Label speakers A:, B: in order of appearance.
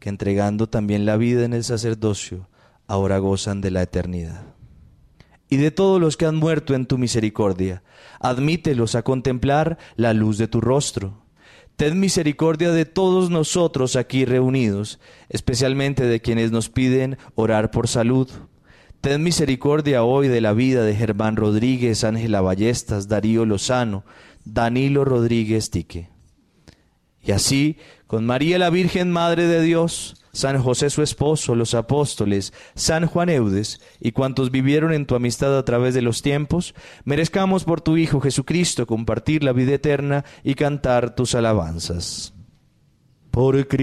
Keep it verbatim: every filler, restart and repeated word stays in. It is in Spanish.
A: que entregando también la vida en el sacerdocio, ahora gozan de la eternidad. Y de todos los que han muerto en tu misericordia, admítelos a contemplar la luz de tu rostro. Ten misericordia de todos nosotros aquí reunidos, especialmente de quienes nos piden orar por salud. Ten misericordia hoy de la vida de Germán Rodríguez, Ángela Ballestas, Darío Lozano, Danilo Rodríguez Tique. Y así, con María la Virgen Madre de Dios, San José su esposo, los apóstoles, San Juan Eudes y cuantos vivieron en tu amistad a través de los tiempos, merezcamos por tu Hijo Jesucristo compartir la vida eterna y cantar tus alabanzas. Por Cristo.